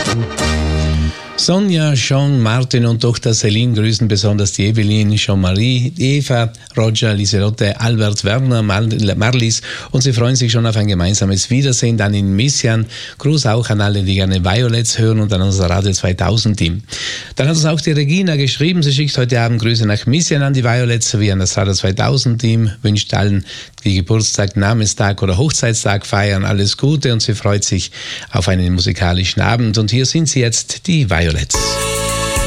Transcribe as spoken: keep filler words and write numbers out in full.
Sonja, Jean, Martin und Tochter Celine grüßen besonders die Evelyn, Jean-Marie, Eva, Roger, Lieselotte, Albert, Werner, Mar Marlies und sie freuen sich schon auf ein gemeinsames Wiedersehen dann in Mission. Gruß auch an alle, die gerne Violets hören und an unser Radio zweitausend Team. Dann hat uns auch die Regina geschrieben, sie schickt heute Abend Grüße nach Mission an die Violets sowie an das Radio zweitausend Team, wünscht allen, die Geburtstag, Namenstag oder Hochzeitstag feiern, alles Gute und sie freut sich auf einen musikalischen Abend. Und hier sind sie jetzt, die Violets.